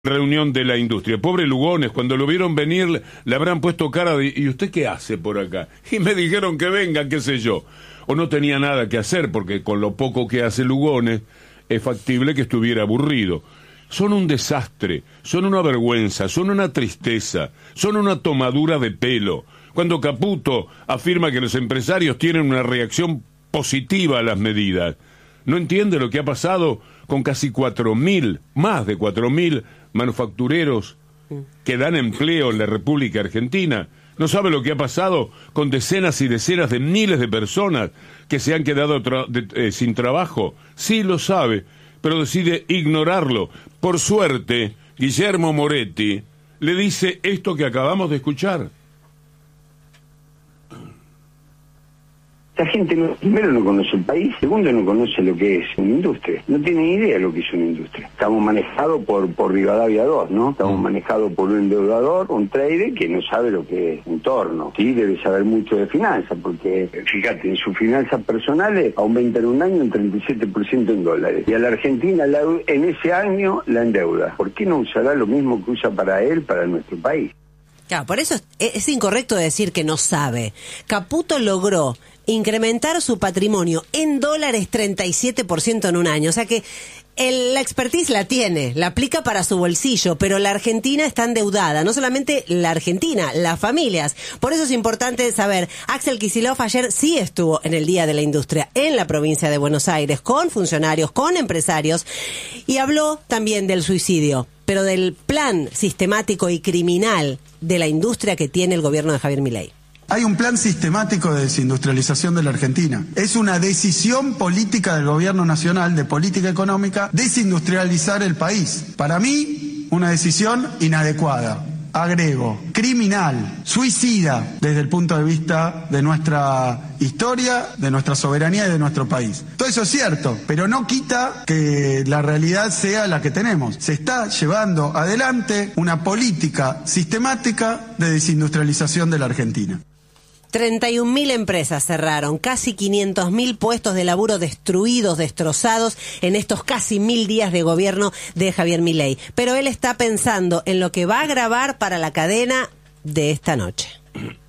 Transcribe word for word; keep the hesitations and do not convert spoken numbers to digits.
Reunión de la industria. Pobre Lugones, cuando lo vieron venir, le habrán puesto cara de ¿y usted qué hace por acá? Y me dijeron que venga, qué sé yo. O no tenía nada que hacer, porque con lo poco que hace Lugones, es factible que estuviera aburrido. Son un desastre, son una vergüenza, son una tristeza, son una tomadura de pelo. Cuando Caputo afirma que los empresarios tienen una reacción positiva a las medidas, no entiende lo que ha pasado con casi cuatro mil, más de cuatro mil manufactureros que dan empleo en la República Argentina. No sabe lo que ha pasado con decenas y decenas de miles de personas que se han quedado tra de, eh, sin trabajo. Sí lo sabe, pero decide ignorarlo. Por suerte, Guillermo Moretti le dice esto que acabamos de escuchar. La gente, no, primero, no conoce el país, segundo, no conoce lo que es una industria, no tiene ni idea de lo que es una industria. Estamos manejados por, por Rivadavia dos, ¿no? Estamos mm. manejados por un endeudador, un trader que no sabe lo que es un torno. Sí, debe saber mucho de finanzas, porque, fíjate, en sus finanzas personales aumentan un año un treinta y siete por ciento en dólares. Y a la Argentina la, en ese año la endeuda. ¿Por qué no usará lo mismo que usa para él, para nuestro país? Claro, por eso es, es incorrecto decir que no sabe. Caputo logró incrementar su patrimonio en dólares treinta y siete por ciento en un año. O sea que el, la expertise la tiene, la aplica para su bolsillo, pero la Argentina está endeudada. No solamente la Argentina, las familias. Por eso es importante saber, Axel Kicillof ayer sí estuvo en el Día de la Industria en la provincia de Buenos Aires, con funcionarios, con empresarios, y habló también del suicidio, pero del plan sistemático y criminal de la industria que tiene el gobierno de Javier Milei. Hay un plan sistemático de desindustrialización de la Argentina. Es una decisión política del gobierno nacional, de política económica, desindustrializar el país. Para mí, una decisión inadecuada. Agrego, criminal, suicida, desde el punto de vista de nuestra historia, de nuestra soberanía y de nuestro país. Todo eso es cierto, pero no quita que la realidad sea la que tenemos. Se está llevando adelante una política sistemática de desindustrialización de la Argentina. treinta y un mil empresas cerraron, casi quinientos mil puestos de laburo destruidos, destrozados en estos casi mil días de gobierno de Javier Milei. Pero él está pensando en lo que va a grabar para la cadena de esta noche.